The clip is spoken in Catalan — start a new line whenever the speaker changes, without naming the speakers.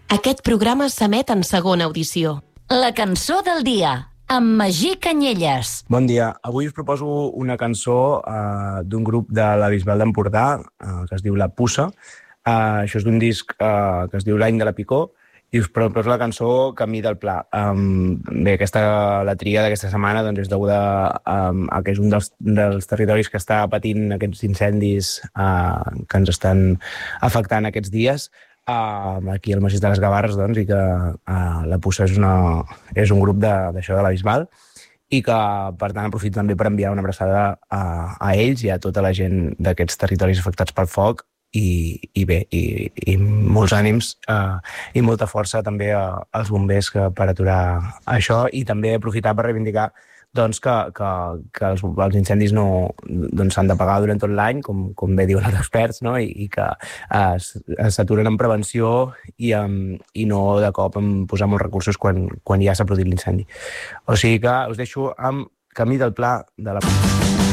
Aquest programa s'emet en segona audició.
La cançó del dia, amb Magí Canyelles.
Bon dia. Avui us proposo una cançó d'un grup de la Bisbal d'Empordà que es diu La Puça. Això és d'un disc que es diu L'any de la Picó i us proposo la cançó Camí del Pla. Bé, la tria d'aquesta setmana doncs, és deguda a que és un dels territoris que està patint aquests incendis que ens estan afectant aquests dies. Aquí al Massís de les Gavarres, doncs, i que La Puça és un grup d'això de la Bisbal i que, per tant, aprofito també per enviar una abraçada a ells i a tota la gent d'aquests territoris afectats pel foc i molts ànims i molta força també als bombers per aturar això i també aprofitar per reivindicar doncs, que els incendis no s'han d'apagar durant tot l'any, com bé diuen els experts, no? I que s'aturen en prevenció i no de cop en posar molts recursos quan ja s'ha produït l'incendi. O sigui que us deixo amb Camí del Pla de la Puça.